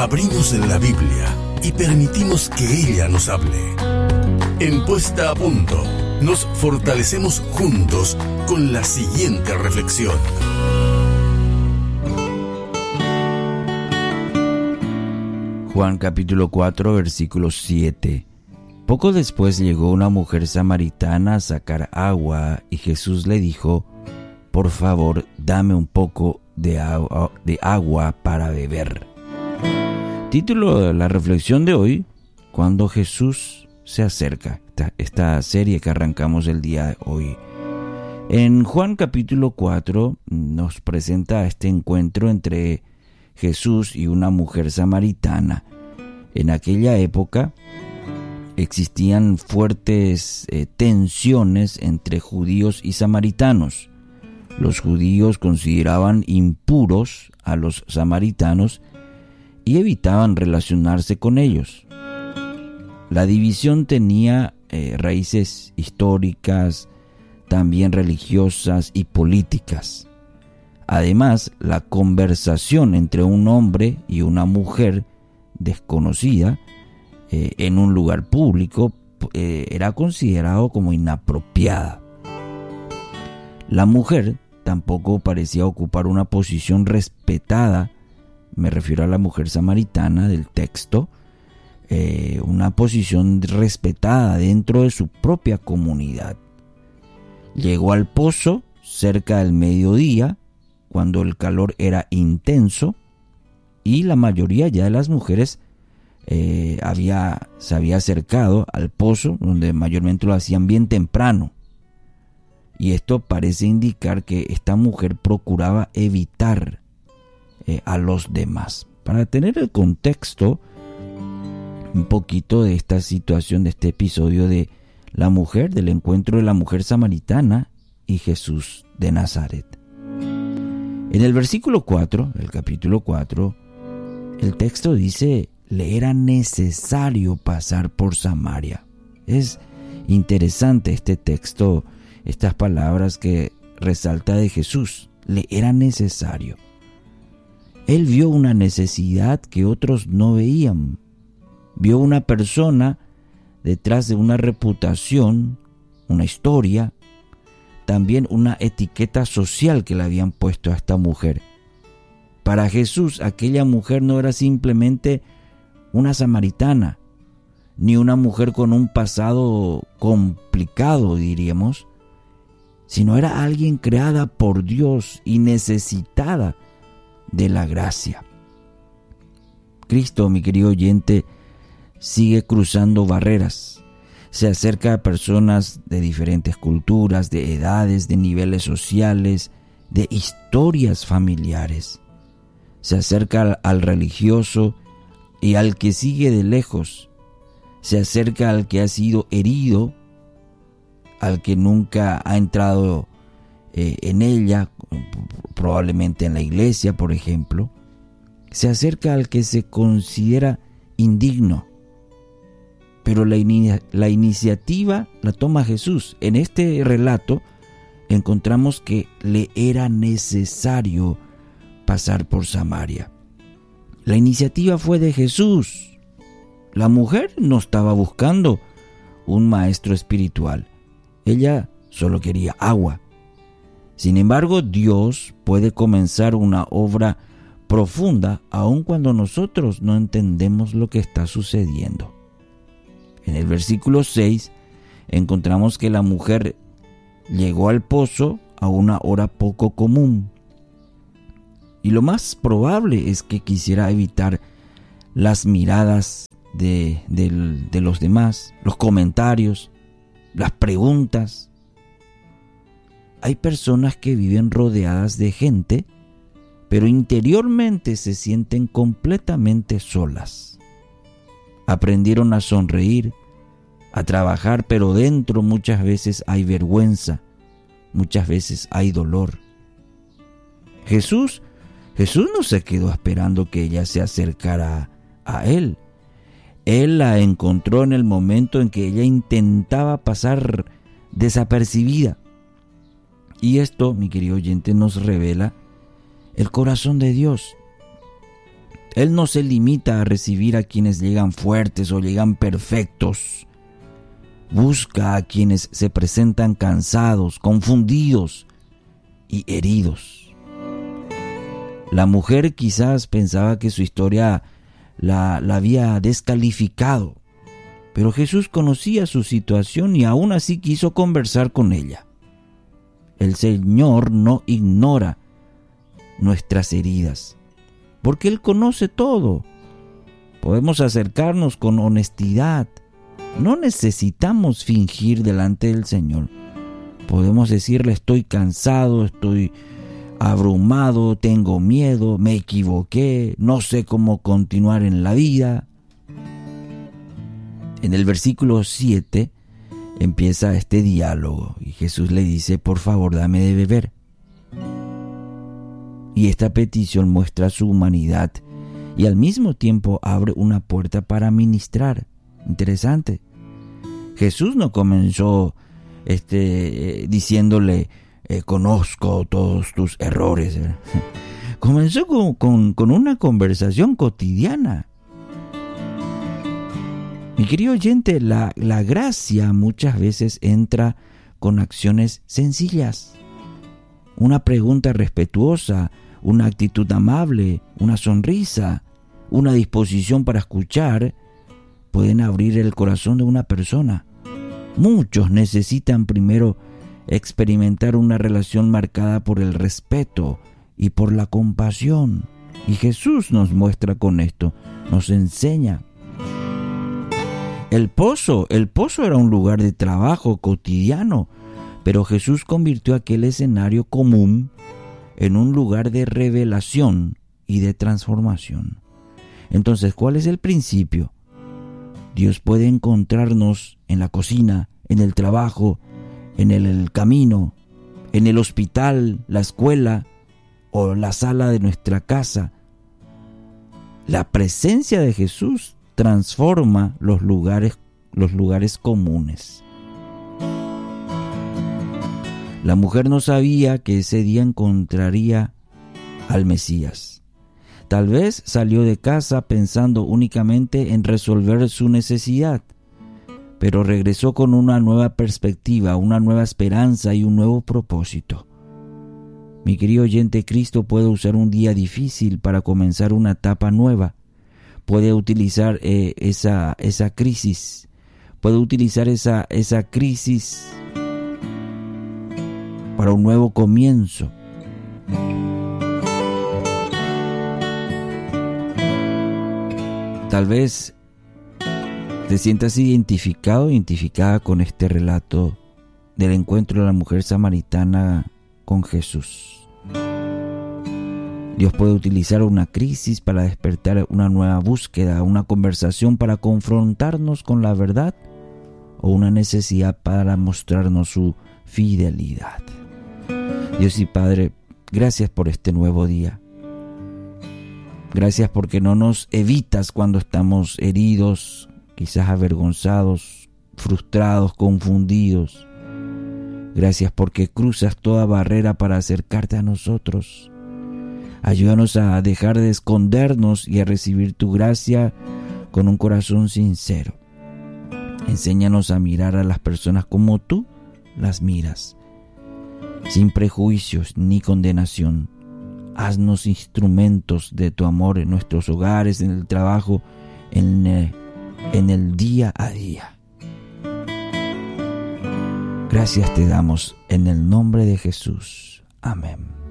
Abrimos la Biblia y permitimos que ella nos hable. En Puesta a Punto, nos fortalecemos juntos con la siguiente reflexión. Juan capítulo 4, versículo 7. Poco después llegó una mujer samaritana a sacar agua y Jesús le dijo: por favor, dame un poco de agua para beber. Título de la reflexión de hoy: cuando Jesús se acerca. Esta serie que arrancamos el día de hoy. En Juan capítulo 4 nos presenta este encuentro entre Jesús y una mujer samaritana. En aquella época existían fuertes tensiones entre judíos y samaritanos. Los judíos consideraban impuros a los samaritanos y evitaban relacionarse con ellos. La división tenía raíces históricas, también religiosas y políticas. Además, la conversación entre un hombre y una mujer desconocida en un lugar público era considerado como inapropiada. La mujer tampoco parecía ocupar una posición respetada, me refiero a la mujer samaritana del texto, una posición respetada dentro de su propia comunidad. Llegó al pozo cerca del mediodía, cuando el calor era intenso, y la mayoría ya de las mujeres se había acercado al pozo, donde mayormente lo hacían bien temprano. Y esto parece indicar que esta mujer procuraba evitar a los demás. Para tener el contexto un poquito de esta situación, de este episodio de la mujer, del encuentro de la mujer samaritana y Jesús de Nazaret. En el versículo 4, el capítulo 4, el texto dice: le era necesario pasar por Samaria. Es interesante este texto, estas palabras que resalta de Jesús. Le era necesario. Él vio una necesidad que otros no veían. Vio una persona detrás de una reputación, una historia, también una etiqueta social que le habían puesto a esta mujer. Para Jesús, aquella mujer no era simplemente una samaritana, ni una mujer con un pasado complicado, diríamos, sino era alguien creada por Dios y necesitada de la gracia. Cristo, mi querido oyente, sigue cruzando barreras. Se acerca a personas de diferentes culturas, de edades, de niveles sociales, de historias familiares. Se acerca al religioso y al que sigue de lejos. Se acerca al que ha sido herido, al que nunca ha entrado en ella, probablemente en la iglesia, por ejemplo. Se acerca al que se considera indigno. Pero la iniciativa la toma Jesús. En este relato encontramos que le era necesario pasar por Samaria. La iniciativa fue de Jesús. La mujer no estaba buscando un maestro espiritual. Ella solo quería agua. Sin embargo, Dios puede comenzar una obra profunda aun cuando nosotros no entendemos lo que está sucediendo. En el versículo 6 encontramos que la mujer llegó al pozo a una hora poco común. Y lo más probable es que quisiera evitar las miradas de los demás, los comentarios, las preguntas. Hay personas que viven rodeadas de gente, pero interiormente se sienten completamente solas. Aprendieron a sonreír, a trabajar, pero dentro muchas veces hay vergüenza, muchas veces hay dolor. Jesús no se quedó esperando que ella se acercara a él. Él la encontró en el momento en que ella intentaba pasar desapercibida. Y esto, mi querido oyente, nos revela el corazón de Dios. Él no se limita a recibir a quienes llegan fuertes o llegan perfectos. Busca a quienes se presentan cansados, confundidos y heridos. La mujer quizás pensaba que su historia la había descalificado, pero Jesús conocía su situación y aún así quiso conversar con ella. El Señor no ignora nuestras heridas, porque Él conoce todo. Podemos acercarnos con honestidad. No necesitamos fingir delante del Señor. Podemos decirle: estoy cansado, estoy abrumado, tengo miedo, me equivoqué, no sé cómo continuar en la vida. En el versículo 7 empieza este diálogo y Jesús le dice: por favor, dame de beber. Y esta petición muestra su humanidad y al mismo tiempo abre una puerta para ministrar. Interesante. Jesús no comenzó diciéndole: conozco todos tus errores. Comenzó con una conversación cotidiana. Mi querido oyente, la gracia muchas veces entra con acciones sencillas. Una pregunta respetuosa, una actitud amable, una sonrisa, una disposición para escuchar, pueden abrir el corazón de una persona. Muchos necesitan primero experimentar una relación marcada por el respeto y por la compasión. Y Jesús nos muestra con esto, nos enseña. El pozo era un lugar de trabajo cotidiano, pero Jesús convirtió aquel escenario común en un lugar de revelación y de transformación. Entonces, ¿cuál es el principio? Dios puede encontrarnos en la cocina, en el trabajo, en el camino, en el hospital, la escuela o la sala de nuestra casa. La presencia de Jesús transforma los lugares comunes. La mujer no sabía que ese día encontraría al Mesías. Tal vez salió de casa pensando únicamente en resolver su necesidad, pero regresó con una nueva perspectiva, una nueva esperanza y un nuevo propósito. Mi querido oyente, Cristo puede usar un día difícil para comenzar una etapa nueva. Puede utilizar esa crisis. Puede utilizar esa crisis para un nuevo comienzo. Tal vez te sientas identificada con este relato del encuentro de la mujer samaritana con Jesús. Dios puede utilizar una crisis para despertar una nueva búsqueda, una conversación para confrontarnos con la verdad o una necesidad para mostrarnos su fidelidad. Dios y Padre, gracias por este nuevo día. Gracias porque no nos evitas cuando estamos heridos, quizás avergonzados, frustrados, confundidos. Gracias porque cruzas toda barrera para acercarte a nosotros. Ayúdanos a dejar de escondernos y a recibir tu gracia con un corazón sincero. Enséñanos a mirar a las personas como tú las miras, sin prejuicios ni condenación. Haznos instrumentos de tu amor en nuestros hogares, en el trabajo, en el día a día. Gracias te damos en el nombre de Jesús. Amén.